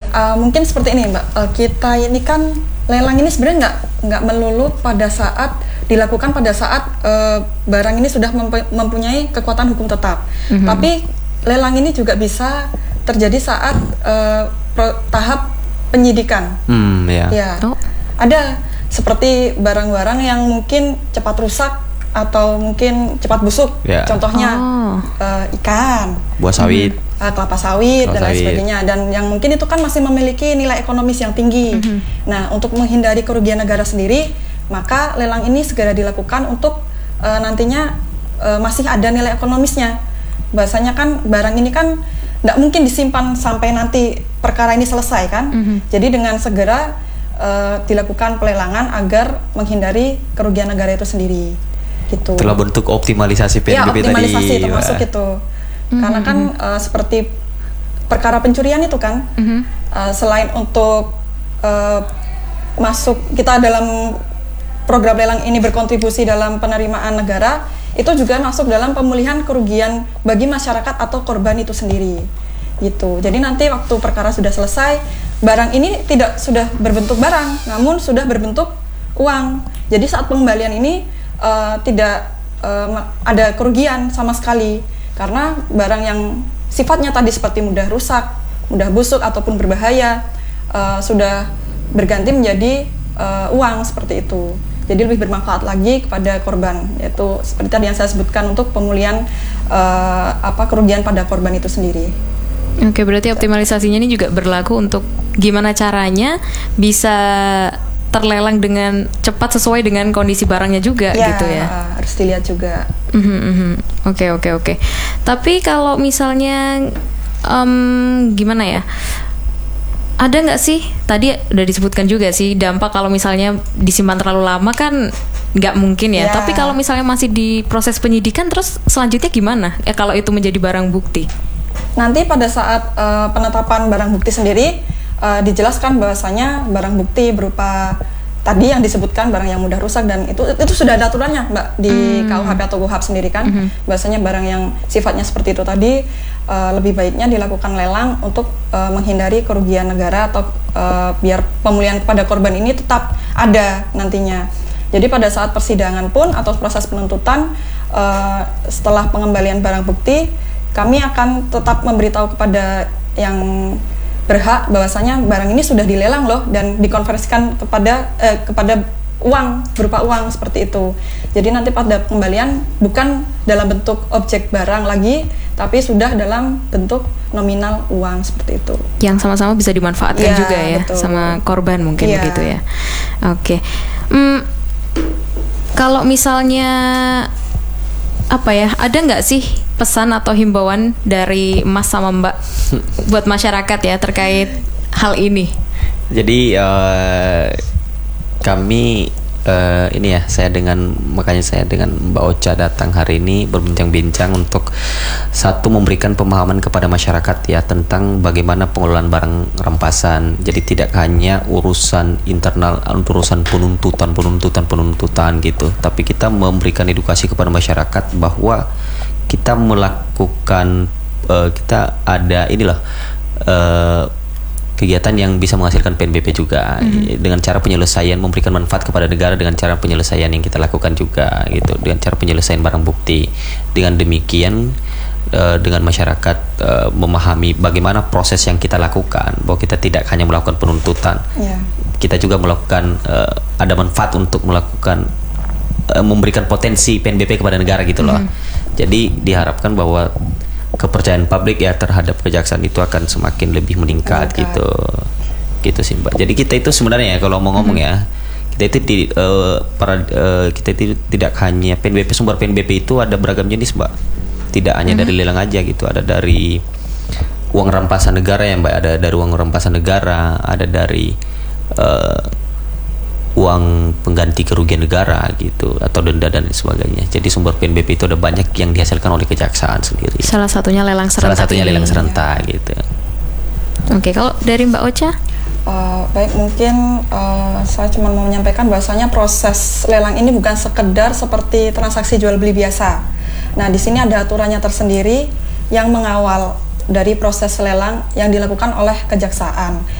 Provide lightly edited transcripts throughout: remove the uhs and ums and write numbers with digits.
Mungkin seperti ini Mbak, kita ini kan lelang ini sebenarnya nggak melulu pada saat dilakukan pada saat barang ini sudah mempunyai kekuatan hukum tetap. Tapi lelang ini juga bisa terjadi saat tahap penyidikan. Ya. Ada seperti barang-barang yang mungkin cepat rusak atau mungkin cepat busuk. Contohnya ikan, buah sawit, kelapa sawit dan lain sebagainya. Dan yang mungkin itu kan masih memiliki nilai ekonomis yang tinggi. Nah, untuk menghindari kerugian negara sendiri, maka lelang ini segera dilakukan untuk nantinya masih ada nilai ekonomisnya. Bahasanya kan barang ini kan nggak mungkin disimpan sampai nanti perkara ini selesai kan. Jadi dengan segera dilakukan pelelangan agar menghindari kerugian negara itu sendiri. Gitu. Itulah bentuk optimalisasi PNBP tadi. Ya, optimalisasi termasuk itu. Karena kan seperti perkara pencurian itu kan, selain untuk masuk kita dalam program lelang ini berkontribusi dalam penerimaan negara, itu juga masuk dalam pemulihan kerugian bagi masyarakat atau korban itu sendiri. Gitu. Jadi nanti waktu perkara sudah selesai, barang ini tidak sudah berbentuk barang, namun sudah berbentuk uang. Jadi saat pengembalian ini tidak ada kerugian sama sekali, karena barang yang sifatnya tadi seperti mudah rusak, mudah busuk ataupun berbahaya sudah berganti menjadi uang seperti itu. Jadi lebih bermanfaat lagi kepada korban, yaitu seperti tadi yang saya sebutkan untuk pemulihan kerugian pada korban itu sendiri. Oke, berarti optimalisasinya ini juga berlaku untuk gimana caranya bisa terlelang dengan cepat sesuai dengan kondisi barangnya juga gitu ya. Harus dilihat juga. Oke. Tapi kalau misalnya gimana ya? Ada nggak sih? Tadi udah disebutkan juga sih dampak kalau misalnya disimpan terlalu lama kan nggak mungkin ya. Tapi kalau misalnya masih di proses penyidikan terus selanjutnya gimana? Kalau itu menjadi barang bukti? Nanti pada saat penetapan barang bukti sendiri dijelaskan bahwasanya barang bukti berupa tadi yang disebutkan barang yang mudah rusak, dan itu sudah ada aturannya Mbak di KUHP atau KUHAP sendiri kan, bahwasanya barang yang sifatnya seperti itu tadi lebih baiknya dilakukan lelang untuk menghindari kerugian negara atau biar pemulihan kepada korban ini tetap ada nantinya. Jadi pada saat persidangan pun atau proses penuntutan setelah pengembalian barang bukti, kami akan tetap memberitahu kepada yang berhak bahwasanya barang ini sudah dilelang loh dan dikonversikan kepada uang, berupa uang seperti itu. Jadi nanti pada pengembalian bukan dalam bentuk objek barang lagi, tapi sudah dalam bentuk nominal uang seperti itu. Yang sama-sama bisa dimanfaatkan juga ya, betul. Sama korban mungkin begitu ya. Oke. Kalau misalnya ada nggak sih pesan atau himbauan dari Mas sama Mbak buat masyarakat ya terkait hal ini? Jadi kami makanya saya dengan Mbak Ocha datang hari ini berbincang-bincang untuk satu, memberikan pemahaman kepada masyarakat ya tentang bagaimana pengelolaan barang rampasan. Jadi tidak hanya urusan internal, urusan penuntutan gitu, tapi kita memberikan edukasi kepada masyarakat bahwa kita melakukan kita ada kegiatan yang bisa menghasilkan PNBP juga dengan cara penyelesaian, memberikan manfaat kepada negara dengan cara penyelesaian yang kita lakukan juga gitu, dengan cara penyelesaian barang bukti. Dengan demikian dengan masyarakat memahami bagaimana proses yang kita lakukan, bahwa kita tidak hanya melakukan penuntutan, kita juga melakukan ada manfaat untuk melakukan memberikan potensi PNBP kepada negara gitu loh. Jadi diharapkan bahwa kepercayaan publik ya terhadap kejaksaan itu akan semakin lebih meningkat. gitu sih Mbak. Jadi kita itu sebenarnya kalau mau ngomong ya, kita itu kita itu tidak hanya PNBP, sumber PNBP itu ada beragam jenis Mbak, tidak hanya dari lelang aja gitu, ada dari uang rampasan negara ya Mbak, ada dari uang rampasan negara, ada dari uang pengganti kerugian negara gitu, atau denda dan sebagainya. Jadi sumber PNBP itu ada banyak yang dihasilkan oleh kejaksaan sendiri. Salah satunya lelang serentak. Gitu. Oke, kalau dari Mbak Ocha? Baik, mungkin saya cuma mau menyampaikan bahwasanya proses lelang ini bukan sekedar seperti transaksi jual beli biasa. Nah, di sini ada aturannya tersendiri yang mengawal dari proses lelang yang dilakukan oleh kejaksaan.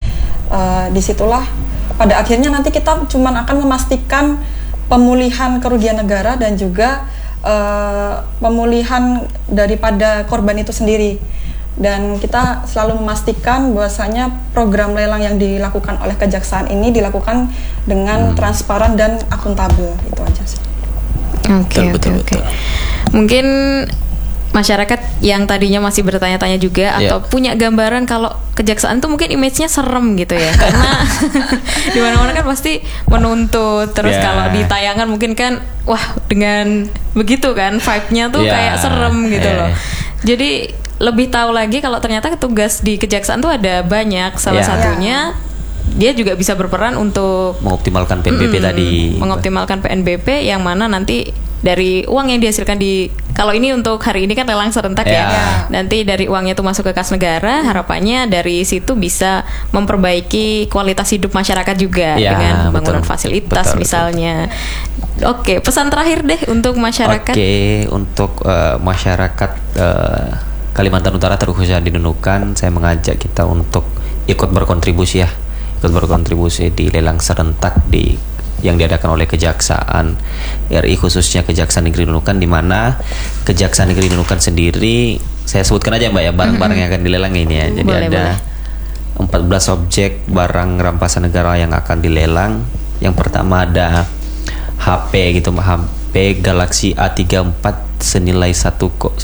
disitulah pada akhirnya nanti kita cuma akan memastikan pemulihan kerugian negara dan juga pemulihan daripada korban itu sendiri. Dan kita selalu memastikan bahwasanya program lelang yang dilakukan oleh kejaksaan ini dilakukan dengan transparan dan akuntabel. Itu aja sih. Oke. Mungkin masyarakat yang tadinya masih bertanya-tanya juga atau punya gambaran kalau kejaksaan tuh mungkin image-nya serem gitu ya, karena di mana-mana kan pasti menuntut, terus kalau di tayangan mungkin kan wah dengan begitu kan vibe-nya tuh kayak serem gitu loh. Jadi lebih tahu lagi kalau ternyata tugas di kejaksaan tuh ada banyak, salah satunya dia juga bisa berperan untuk mengoptimalkan PNBP tadi. Mengoptimalkan PNBP yang mana nanti dari uang yang dihasilkan kalau ini untuk hari ini kan lelang serentak ya. Nanti dari uangnya itu masuk ke kas negara, harapannya dari situ bisa memperbaiki kualitas hidup masyarakat juga dengan pembangunan fasilitas misalnya. Oke, pesan terakhir deh untuk masyarakat. Untuk masyarakat Kalimantan Utara terkhususnya di Nunukan, saya mengajak kita untuk ikut berkontribusi di lelang serentak yang diadakan oleh Kejaksaan RI, khususnya Kejaksaan Negeri Nunukan, di mana Kejaksaan Negeri Nunukan sendiri, saya sebutkan aja Mbak ya, barang-barang yang akan dilelang ini ya. Jadi ada 14 objek barang rampasan negara yang akan dilelang. Yang pertama ada HP gitu, HP Galaxy A34 senilai 1.143.000.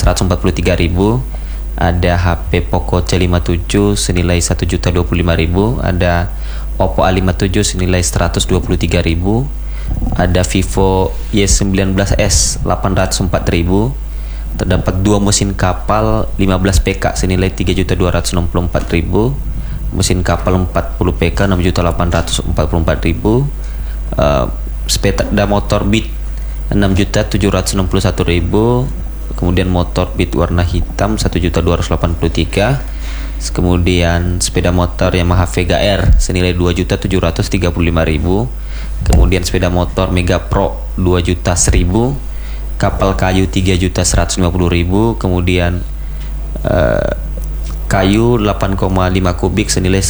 Ada HP Poco C57 senilai 1.025.000. Ada Oppo A57 senilai 123.000. Ada Vivo Y19s 804.000. Terdapat 2 mesin kapal 15 PK senilai 3.264.000. Mesin kapal 40 PK 6.844.000. Sepeda motor Beat 6.761.000. Kemudian motor Beat warna hitam 1.283.000. Kemudian sepeda motor Yamaha Vega R senilai 2.735.000. Kemudian sepeda motor Mega Pro 2.100.000. Kapal kayu 3.150.000. Kemudian kayu 8,5 kubik senilai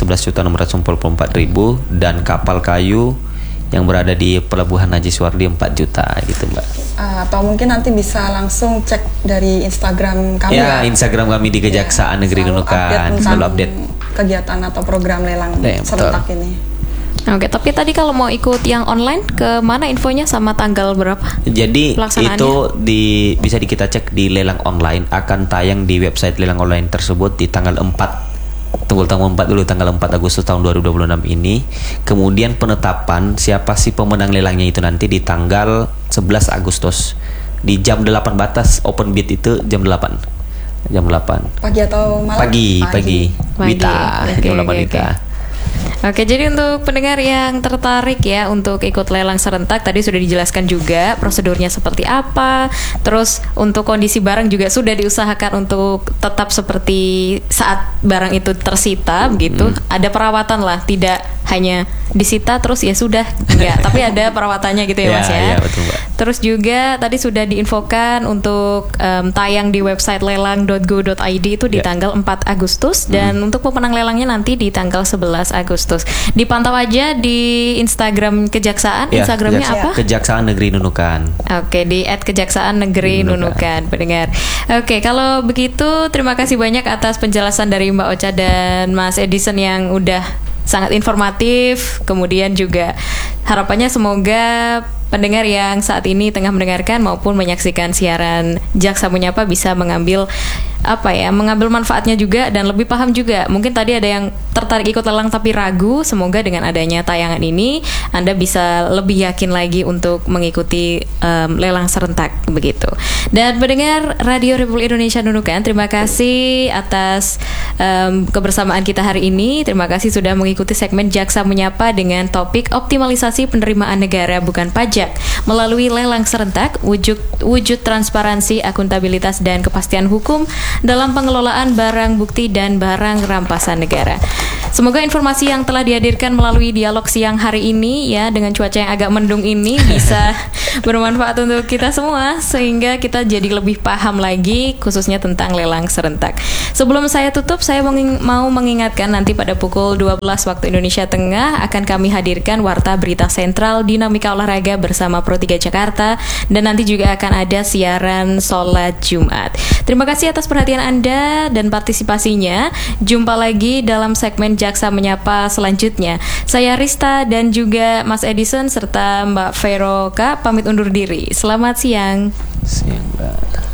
11.644.000. Dan kapal kayu yang berada di Pelabuhan Haji Suwardi 4 juta gitu Mbak. Atau mungkin nanti bisa langsung cek dari Instagram kami ya. Instagram kami di Kejaksaan Negeri Nunukan, selalu update kegiatan atau program lelang serentak ini. Oke, tapi tadi kalau mau ikut yang online, ke mana infonya sama tanggal berapa? Jadi itu bisa kita cek di lelang online, akan tayang di website lelang online tersebut di tanggal 4. Tanggal 4 dulu, tanggal 4 Agustus tahun 2026 ini. Kemudian penetapan siapa sih pemenang lelangnya itu nanti di tanggal 11 Agustus di jam 8 batas. Open bid itu jam 8. Pagi atau malam? Pagi. Wita, jam 8 Wita. Oke, jadi untuk pendengar yang tertarik ya untuk ikut lelang serentak, tadi sudah dijelaskan juga prosedurnya seperti apa. Terus untuk kondisi barang juga sudah diusahakan untuk tetap seperti saat barang itu tersita begitu. Ada perawatan lah, tidak hanya disita terus ya sudah, enggak, tapi ada perawatannya gitu ya Mas ya. Ya, betul, Mbak. Terus juga tadi sudah diinfokan untuk tayang di website lelang.go.id itu di tanggal 4 Agustus dan untuk pemenang lelangnya nanti di tanggal 11 Agustus. Dipantau aja di Instagram Kejaksaan. Instagramnya apa? Kejaksaan Negeri Nunukan. Oke, di @Kejaksaan Negeri Nunukan, pendengar. Oke, kalau begitu terima kasih banyak atas penjelasan dari Mbak Ocha dan Mas Edison yang udah sangat informatif. Kemudian juga harapannya semoga pendengar yang saat ini tengah mendengarkan maupun menyaksikan siaran Jaksa Menyapa bisa mengambil manfaatnya juga dan lebih paham juga. Mungkin tadi ada yang tertarik ikut lelang tapi ragu. Semoga dengan adanya tayangan ini Anda bisa lebih yakin lagi untuk mengikuti lelang serentak begitu. Dan pendengar Radio Republik Indonesia Nunukan, terima kasih atas kebersamaan kita hari ini. Terima kasih sudah mengikuti segmen Jaksa Menyapa dengan topik optimalisasi penerimaan negara bukan pajak melalui lelang serentak, wujud transparansi, akuntabilitas dan kepastian hukum dalam pengelolaan barang bukti dan barang rampasan negara. Semoga informasi yang telah dihadirkan melalui dialog siang hari ini ya dengan cuaca yang agak mendung ini bisa bermanfaat untuk kita semua sehingga kita jadi lebih paham lagi khususnya tentang lelang serentak. Sebelum saya tutup, saya mau mengingatkan nanti pada pukul 12 waktu Indonesia Tengah akan kami hadirkan Warta Berita Sentral Dinamika Olahraga bersama Pro 3 Jakarta dan nanti juga akan ada siaran sholat Jumat. Terima kasih atas perhatian Anda dan partisipasinya. Jumpa lagi dalam segmen Jaksa Menyapa selanjutnya. Saya Rista dan juga Mas Edison serta Mbak Vero K pamit undur diri. Selamat siang. Siang, Mbak.